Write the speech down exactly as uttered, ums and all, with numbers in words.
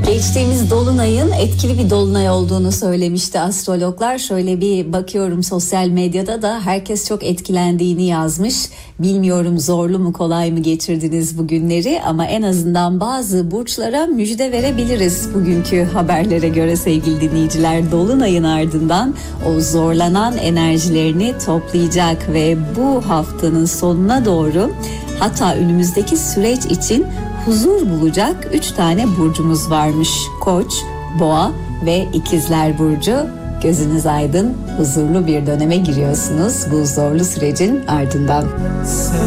Geçtiğimiz dolunayın etkili bir dolunay olduğunu söylemişti astrologlar. Şöyle bir bakıyorum sosyal medyada da herkes çok etkilendiğini yazmış. Bilmiyorum zorlu mu kolay mı geçirdiniz bu günleri ama en azından bazı burçlara müjde verebiliriz. Bugünkü haberlere göre sevgili dinleyiciler, dolunayın ardından o zorlanan enerjilerini toplayacak ve bu haftanın sonuna doğru, hatta önümüzdeki süreç için huzur bulacak üç tane burcumuz varmış. Koç, Boğa ve İkizler Burcu. Gözünüz aydın, huzurlu bir döneme giriyorsunuz bu zorlu sürecin ardından.